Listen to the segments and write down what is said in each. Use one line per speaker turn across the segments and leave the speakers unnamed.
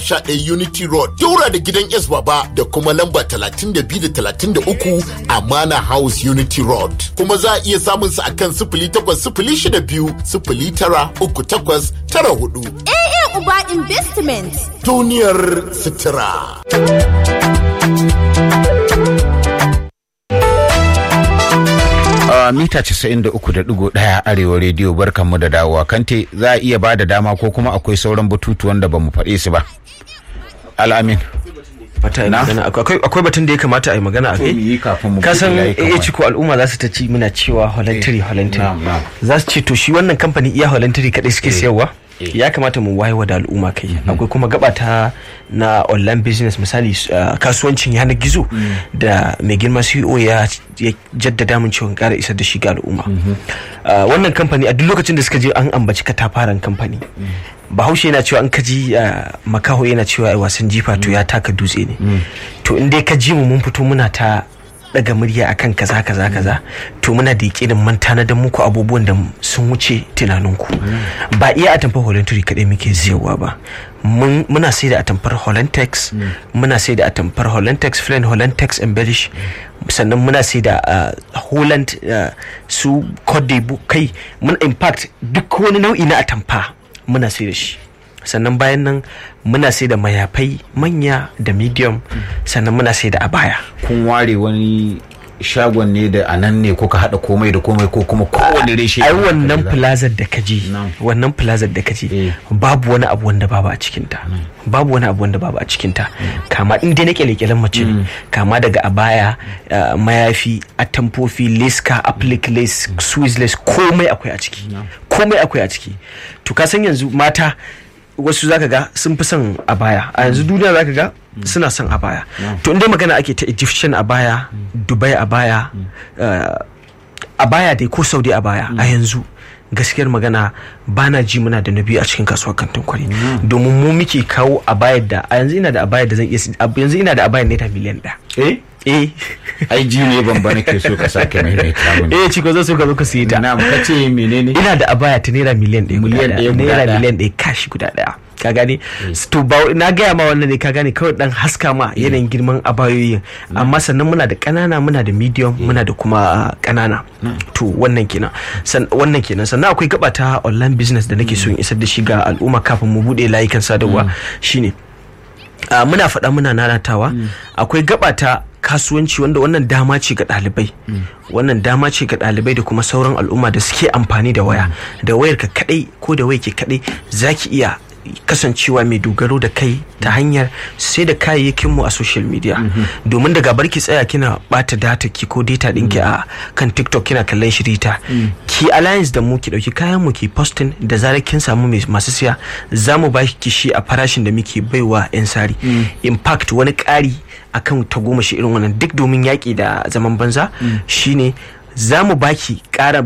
11 Unity Road, daura da gidan S Baba da kuma lamba 32 da 33 Amana House Unity Road. Kuma za a iya samun su akan 0802 093894.
Uba Investment.
Duniyar sutura.
Mita 93.1 Arewa Radio, barkanmu da dawowa. Kante, za a iya ba da dama ko kuma akwai sauran batutuwan da ba mu faɗe su ba? Al'amin.
Akwai batun da ya kamata a yi magana a kai. Kasan ya ci ko al'umma za su ta ci muna cewa voluntary. Za su ce to shi wannan kamfani iya voluntary kaɗai suke sayarwa. Ya kamata mu wayewa da al'umma kai. Akwai kuma gabata na online business, misali kasuwancin yanar gizo da mai girma CEO ya jaddada mun cewa kara isar da shi ga al'umma. Wannan kamfani a duk lokacin da suka je an ambaci katafaren kamfani. Bahaushe yana cewa an kaji makaho yana cewa wasan jifa to ya taka dutse ne. To in dai ka ji mu mun fito muna ta daga murya akan kaza to muna da yakinin manta na dan muku abubuwan da sun wuce tunaninku. Ba iya atamfar voluntary kadai muke siyarwa ba, muna sai da atamfar Hollantex, muna sai da atamfar Hollantex Plain, Hollantex Embellish, sannan muna sai da Holland su Cote d'Ivoire, kai mun in fact duk wani nau'i na atamfa muna sai da shi. Sannan bayan nan muna sai da mayafai manya da medium, sannan muna sai da abaya.
Kun ware wani shagon ne da anan ne kuka hada komai da komai ko kuma kowane reshe?
Ai wannan plaza da kaje, babu wani abu wanda babu a cikin ta. Kama in dai na kyalekyalen mace ne, kama daga abaya, mayafi, atamfofi, leska, applique lace, swiss lace, komai akwai a ciki. To ka san yanzu mata wasu zaka ga sun fi son abaya a yanzu duniya, zaka ga suna son abaya. To inda magana ake ta Egyptian abaya, Dubai abaya, abaya dai ko Saudi abaya a yanzu gaskiyar magana bana ji muna da nabi a cikin kasuwar kantin kwari, domin mu muke kawo abayar da a yanzu ina da abayar da zan iya yanzu ina da abayar naira miliyan 1.
Ai ji ne ban bane ke so ka sake mai kamun.
Ciko zo so ka zo ka siye ta.
Na ka ce menene?
Ina da abaya ta naira miliyan 1. Naira miliyan 1 kashi guda daya. Ka gane? To ba na gaya ma wannan ne, ka gane, kawai dan haska ma yanayin girman abayoyin. Amma sannan muna da kanana, muna da medium, muna da kuma kanana. To wannan kenan. Sannan akwai gaba ta online business da nake so in isar da shi ga al'umma kafin mu bude layukan sadarwa shine muna faɗa muna nanatawa, akwai gaba ta kasuwanci wanda wannan dama ce ga ɗalibai, da kuma sauran al'umma da suke amfani da waya, da wayar ka kadai ko da wayar ke kadai zaki iya kasancewa mai dogaro da kai ta hanyar sai da kayayyakin mu a social media. Domin daga barki tsaya kina bata data ki ko data dinki a kan TikTok kina kallon shirita, ki alliance da mu, ki dauki kayan mu ki posting, da zarar kin samu masu siya zamu ba ki shi a farashin da muke baiwa yan sari. In fact wani ƙari akan tagomashi irin wannan duk domin yaƙi da zaman banza shine za mu baki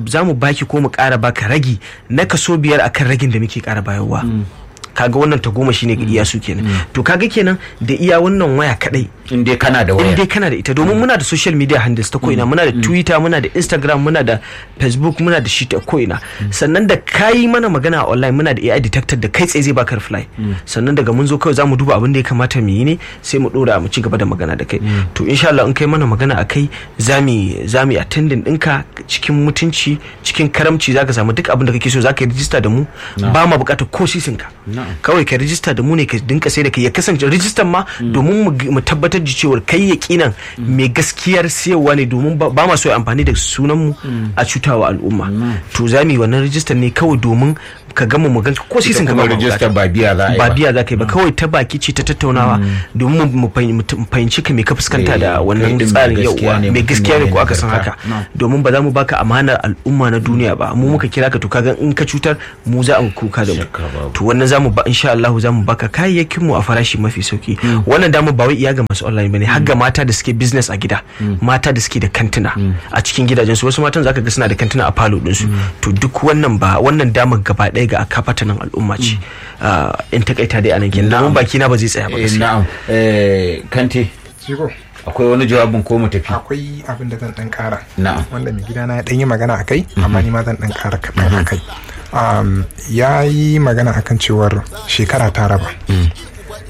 ko mu ƙara baka ragi na kaso 5 akan ragin da muke ƙara bayarwa. Kaga wannan ta goma shine ga iya su kenan. To kaga kenan da iya wannan waya kadai
in dai kana da
ita, domin muna da social media handles ta koina, muna da Twitter, muna da Instagram, muna da Facebook, muna da shi ta koina. Sannan da kayi mana magana online muna da AI detector da kai tsaye zai baka reply. Sannan daga mun zo kawai zamu duba abin da ya kamata mu yi ne sai mu dora mu ci gaba da magana da kai. To insha Allah in kai mana magana akai zamu attending ɗinka cikin mutunci, cikin karamci, zaka samu duk abin da kake so, zaka yi register da mu, ba ma bukatar ko sisinka. Kawai ka rijista da mu ne, ka dinka sai da kai, ya kasance rijistar ma domin mu tabbatar da cewa kai yakinan mai gaskiyar siyarwa ne, domin ba ma so amfani da sunan mu a cutawa al'umma. To za mu yi wannan rijistar ne kawai domin ka gama mu ganka ko sisin ka ba
rijistar ba biya za
ka yi ba, kawai ta baki ce ta tattaunawa domin mu fahimci ka me ka fuskanta da wannan tsarin yauwa mai gaskiya ne ko aka san haka, domin ba za mu baka amanar al'umma na duniya ba, mu muka kira ka to kaga in ka cutar mu za mu kuka da mu. To wannan zamu ba insha Allah zamu baka kayayyakin mu a farashi mafi sauki. Wannan dama ba wai iya ga masu online bane, har ga mata da suke business a gida, mata da suke da kantina a cikin gidajen su, wasu matan zaka ga suna da kantina a falo din su. To duk wannan damar gaba ɗaya ga akafatanin al'umma ce. In takaita dai anan kenan, domin baki na ba zai tsaya ba gaskiya.
Na'am. Kante akwai wani jawabin ko mu tafi?
Akwai abin da zan dan kara
wanda
mai gidana ya dan yi magana akai, amma ni ma zan dan kara kaɗan akai. Ya yi magana akan cewar shekara ta raba.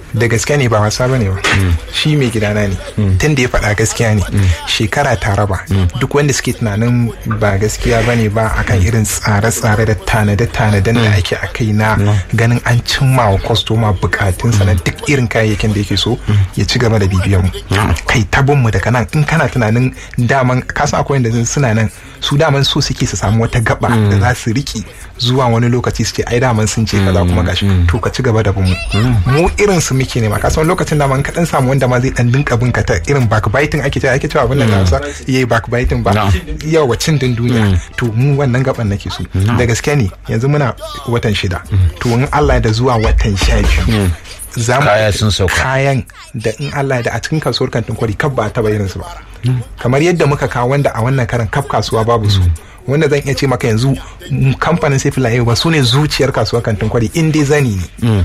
da gaskiya ne ba wasa bane ba shi mai gidana ne tun da ya faɗa gaskiya ne shekara ta raba duk wanda suke tunanin ba gaskiya bane ba akan irin tsare-tsare da tanade-tanaden da ake a kai na ganin an cimma wa kwastoma bukatunsa na duk irin kayayyakin da yake so ya ci gaba da bibiyar mu kai tabin mu daga nan in kana tunanin daman kasan akwai wanda suna nan su daman so suke su samu wata gaba da za su riki zuwa wani lokaci su ce ai daman sun ce kaza kuma gashi to ka ci gaba da bin mu irin su muke ne ma kasan lokacin da man ka dan samu wanda ma zai dan dinka bin ka ta irin backbiting ake cewa abin nan Hausa yayi backbiting ba yawa cin din duniya to mu wannan gaban nake so da gaske ne yanzu muna watan 6 to in Allah da zuwa watan 12
kaya sun sauka
kayan da in Allah da a cikin kasuwar kantin kwari kaf ba ta bayyana su ba kamar yadda muka kawo wanda a wannan karan kaf kasuwa babu su wanda zan iya ce maka yanzu kamfanin Sefila ba su ne zuciyar kasuwar kantin kwari in dai zani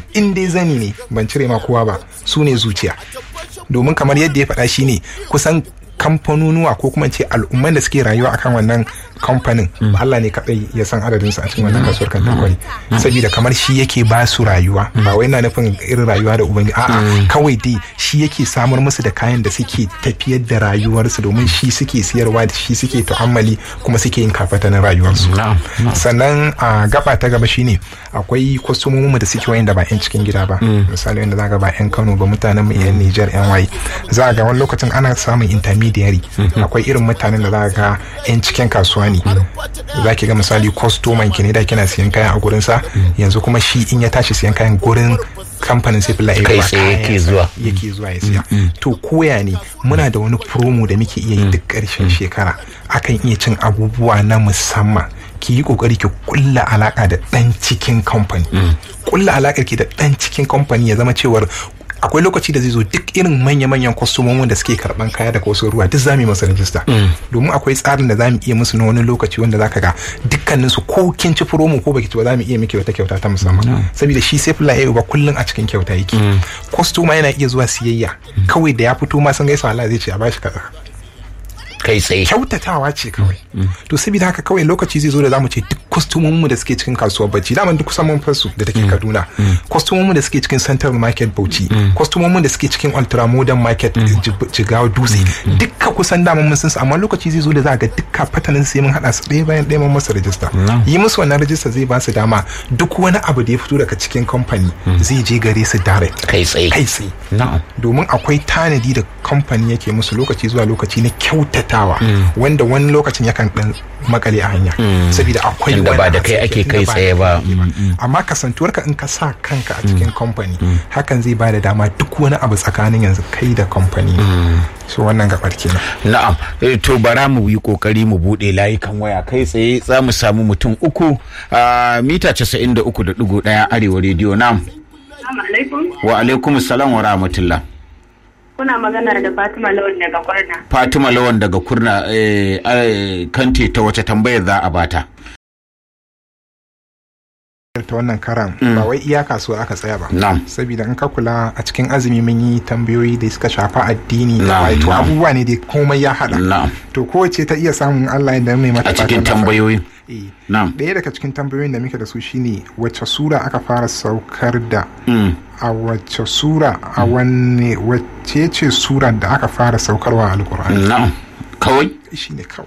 ne ban cire ma kowa ba su ne zuciya domin kamar yadda ya faɗa shine kusan kamfanonuwa ko kuma ce al'umman da suke rayuwa akan wannan kamfanin Allah ne kadai ya san adadin su a cikin wannan kasuwar kantin kwari saboda kamar shi yake ba su rayuwa ba wai na nufin irin rayuwa da ubangiji a'a kawai dai shi yake samar musu da kayan da suke tafiyar da rayuwarsu domin shi suke siyarwa da shi suke tu'ammali kuma suke yin kafatanin rayuwarsu sannan a gaba ta gaba shine akwai kwastomomin da suke wayan da ba yan cikin gida ba misali wanda za ga ba yan Kano ba mutanen mu yan Niger yan waye za ga wani lokacin ana samun intermediary akwai irin mutanen da za ga yan cikin kasuwa ne za ki ga misali kwastoman ki ne da kina siyan kayan a gurin sa yanzu kuma shi in ya tashi siyan kayan gurin kamfanin Sefila
yake zuwa
ya siya to koya ne muna da wani promo da muke iya yi duk ƙarshen shekara akan iya cin abubuwa na musamman ki yi kokari ki kulla alaka da dan cikin kamfani kulla alakar ki da dan cikin kamfani ya zama cewar akwai lokaci da zai zo duk irin manya-manyan kwastomomin da suke karban kaya daga wasu ruwa duk zamu yi masa rajista domin akwai tsarin da zamu iya musu na wani lokaci wanda zaka ga dukkanin su ko kin ci promo ko baki ci ba zamu iya miki wata kyauta ta musamman saboda shi Sefila ba kullun a cikin kyauta yake kwastoma yana iya zuwa siyayya kawai da ya fito ma san gaisa Allah zai ce a bashi kaza
kai tsaye
kyautatawa ce kawai to saboda haka kawai lokaci zai zo da zamu ce duk kwastomomin mu da suke cikin kasuwar Bauchi daman duk kusan mun fasu da take Kaduna kwastomomin mu da suke cikin Central Market Bauchi kwastomomin da suke cikin Ultra Modern Market Jigawa Dutse dukka kusan daman mun san su amma lokaci zai zo da za ga dukka fatanin sai mun hada su ɗaya bayan ɗaya mun masa rajista yi musu wannan rajista zai ba su dama duk wani abu da ya fito daga cikin kamfani zai je gare su direct
kai tsaye
domin akwai tanadi da kamfani yake musu lokaci zuwa lokaci na kyautatawa wanda wani lokacin yakan dan makale a hanya saboda akwai
wanda ba da kai ake kai tsaye ba
amma kasantuwarka in ka sa kanka a cikin kamfani hakan zai ba da dama duk wani abu tsakanin yanzu kai da kamfani so wannan gabar kenan
na'am to bara mu yi kokari mu bude layukan waya kai tsaye za mu samu mutum uku a mita 93.1 Arewa Radio na'am wa alaikum assalam wa rahmatullah.
Kuna magana da Fatima Lawan daga Kurna.
Fatima Lawan daga Kurna kante ta wace tambayar za a bata?
Ta wannan karan ba wai iya kasuwa aka tsaya ba. Saboda in ka kula a cikin azumi mun yi tambayoyi da suka shafa addini da wato abubuwa ne da komai ya hada. To kowace ta iya samun Allah da mai mata
a cikin tambayoyi.
Ɗaya daga cikin tambayoyin da muke da su shine wacce sura aka fara saukar da a wacce sura a wanne wacce ce sura da aka fara saukarwa a alkur'ani
kawai
shine kawai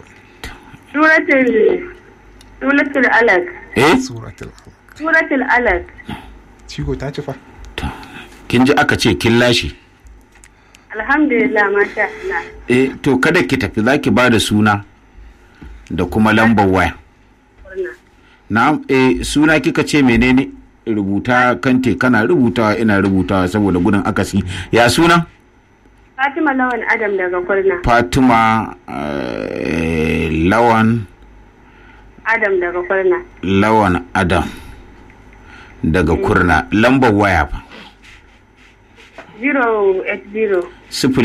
suratul alaq
suratul alaq cigo ta ci fa
kin ji aka ce kin lashe
alhamdulillah masha Allah
to kada ki tafi zaki ba da suna da kuma lambar waya na suna kika ce menene rubuta kante kana rubutawa ina rubutawa saboda gudun akasi ya suna
Fatima Lawan Adam daga Kurna
Fatima Lawan
Adam daga Kurna
Lawan Adam daga Kurna lambar waya fa
080